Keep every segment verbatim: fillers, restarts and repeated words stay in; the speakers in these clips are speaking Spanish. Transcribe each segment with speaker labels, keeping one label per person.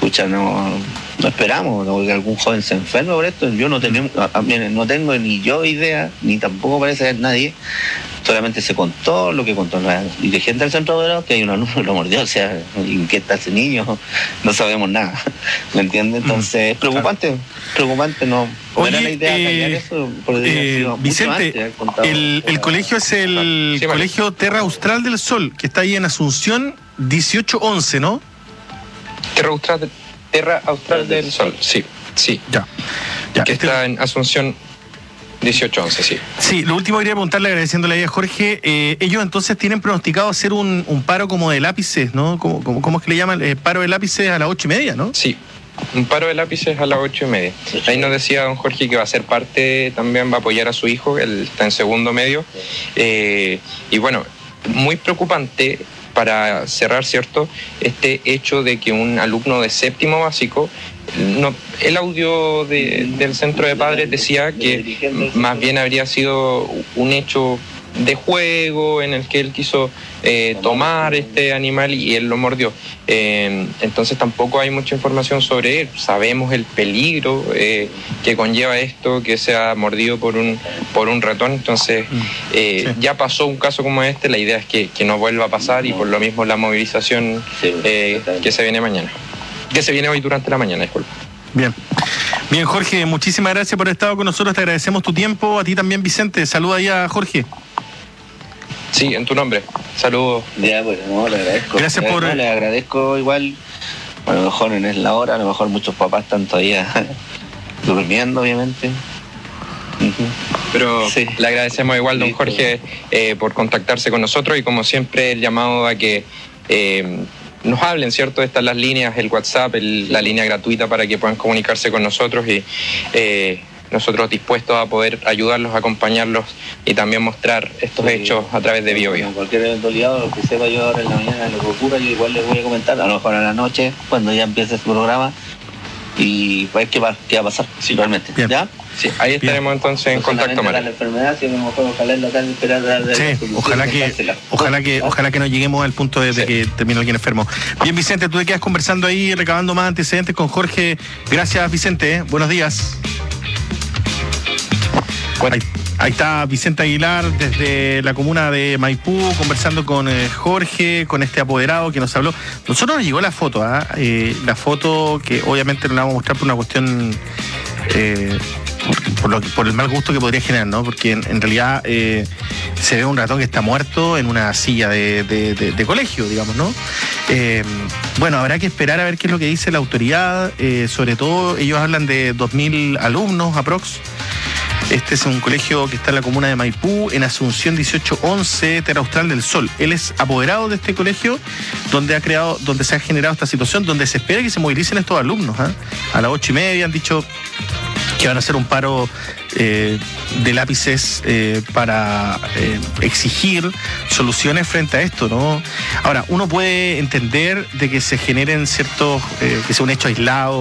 Speaker 1: pucha, no, no esperamos ¿no? que algún joven se enferme por esto. Yo no tengo, no tengo ni yo idea, ni tampoco parece haber nadie. Solamente se contó lo que contó la dirigente del centro de que hay un alumno que lo mordió, o sea, ¿en qué está ese niño? No sabemos nada, ¿me entiendes? Entonces, es preocupante, claro. preocupante, no, no
Speaker 2: Oye,
Speaker 1: era la idea
Speaker 2: eh,
Speaker 1: callar eso, por
Speaker 2: eh, Vicente, antes, contado, el, el colegio es el sí, Colegio vale. Terra Austral del Sol, que está ahí en Asunción dieciocho once, ¿no?
Speaker 3: Terra Austral, Terra Austral del Sol, sí, sí.
Speaker 2: Ya. ya
Speaker 3: que
Speaker 2: este...
Speaker 3: está en Asunción dieciocho once, sí.
Speaker 2: Sí, lo último que quería preguntarle, agradeciéndole a Jorge, eh, ellos entonces tienen pronosticado hacer un, un paro como de lápices, ¿no? ¿Cómo, cómo, cómo es que le llaman? Eh, paro de lápices a las ocho y media, ¿no?
Speaker 3: Sí, un paro de lápices a las ocho y media. Ahí nos decía don Jorge que va a ser parte, también va a apoyar a su hijo, él está en segundo medio. Eh, y bueno, muy preocupante para cerrar, ¿cierto?, este hecho de que un alumno de séptimo básico, no, el audio de, del centro de padres decía que más bien habría sido un hecho de juego en el que él quiso eh, tomar este animal y él lo mordió. Eh, entonces tampoco hay mucha información sobre él. Sabemos el peligro eh, que conlleva esto, que sea mordido por un, por un ratón. Entonces eh, sí. ya pasó un caso como este, la idea es que, que no vuelva a pasar y por lo mismo la movilización eh, que se viene mañana. Que se viene hoy durante la mañana, disculpa.
Speaker 2: Bien. Bien, Jorge, muchísimas gracias por haber estado con nosotros, te agradecemos tu tiempo, a ti también, Vicente, saluda ahí a Jorge.
Speaker 3: Sí, en tu nombre. Saludos.
Speaker 1: Ya, bueno, no, le agradezco.
Speaker 2: Gracias
Speaker 1: le,
Speaker 2: por...
Speaker 1: No, le agradezco igual. Bueno, a lo mejor no es la hora, a lo mejor muchos papás están todavía durmiendo, obviamente.
Speaker 3: Uh-huh. Pero sí. le agradecemos igual, don Jorge, eh, por contactarse con nosotros y como siempre el llamado a que eh, nos hablen, ¿cierto? Estas las líneas, el WhatsApp, el, la línea gratuita para que puedan comunicarse con nosotros y... Eh, nosotros dispuestos a poder ayudarlos, acompañarlos y también mostrar estos sí, hechos a través de Bio Bio.
Speaker 1: Cualquier eventualidad, lo que sepa yo ahora en la mañana, lo que ocurra, yo igual les voy a comentar, a lo mejor a la noche, cuando ya empiece este programa, y ver qué va, qué va a pasar, sí, realmente.
Speaker 2: Bien.
Speaker 1: ¿Ya?
Speaker 3: Sí, ahí estaremos Bien. entonces en
Speaker 1: Entonces,
Speaker 3: contacto, María.
Speaker 1: La enfermedad, si a lo mejor ojalá en la tarde esperar a la
Speaker 2: sí, ojalá que, ojalá que, ojalá que no lleguemos al punto de, de sí. que termine alguien enfermo. Bien, Vicente, tú te quedas conversando ahí, recabando más antecedentes con Jorge. Gracias, Vicente, ¿eh? Buenos días. Bueno, ahí, ahí está Vicente Aguilar desde la comuna de Maipú conversando con eh, Jorge, con este apoderado que nos habló. Nosotros nos llegó la foto, ¿eh? Eh, la foto que obviamente no la vamos a mostrar por una cuestión, eh, por, por, lo, por el mal gusto que podría generar, ¿no? Porque en, en realidad eh, se ve un ratón que está muerto en una silla de, de, de, de colegio, digamos, ¿no? Eh, bueno, habrá que esperar a ver qué es lo que dice la autoridad, eh, sobre todo ellos hablan de dos mil alumnos aprox. Este es un colegio que está en la comuna de Maipú, en Asunción dieciocho once, Terra Austral del Sol. Él es apoderado de este colegio donde ha creado, donde se ha generado esta situación, donde se espera que se movilicen estos alumnos. ¿eh? A las ocho y media han dicho que van a hacer un paro eh, de lápices eh, para eh, exigir soluciones frente a esto, ¿no? Ahora, uno puede entender de que se generen ciertos, eh, que sea un hecho aislado,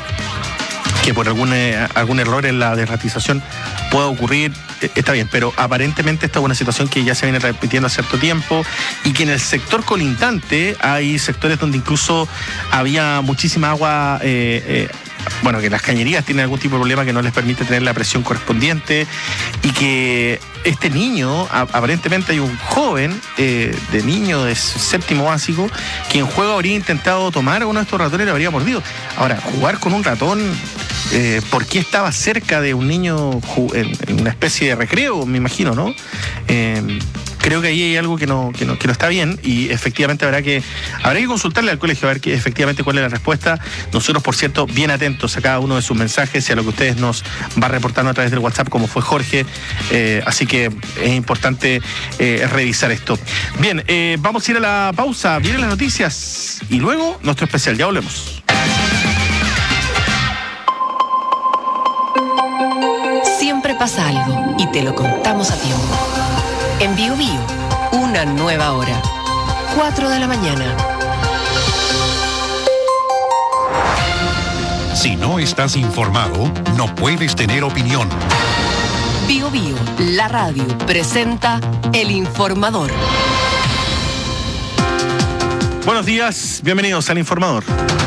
Speaker 2: que por algún, eh, algún error en la derratización pueda ocurrir, eh, está bien, pero aparentemente esta es una situación que ya se viene repitiendo hace cierto tiempo y que en el sector colindante hay sectores donde incluso había muchísima agua, eh, eh, bueno, que las cañerías tienen algún tipo de problema que no les permite tener la presión correspondiente y que este niño, a, aparentemente hay un joven eh, de niño de séptimo básico que en juego habría intentado tomar a uno de estos ratones y lo habría mordido. Ahora, jugar con un ratón, eh, ¿por qué estaba cerca de un niño en, en una especie de recreo, me imagino, ¿no? Eh, creo que ahí hay algo que no, que no, que no está bien y efectivamente habrá que, habrá que consultarle al colegio a ver que, efectivamente cuál es la respuesta. Nosotros, por cierto, bien atentos a cada uno de sus mensajes y a lo que ustedes nos va reportando a través del WhatsApp, como fue Jorge. Eh, así que es importante eh, revisar esto. Bien, eh, vamos a ir a la pausa, vienen las noticias y luego nuestro especial. Ya volvemos.
Speaker 4: Siempre pasa algo y te lo contamos a tiempo. En Bio Bio, una nueva hora. cuatro de la mañana.
Speaker 5: Si no estás informado, no puedes tener opinión.
Speaker 4: Bio Bio, la radio, presenta El Informador.
Speaker 2: Buenos días, bienvenidos al Informador.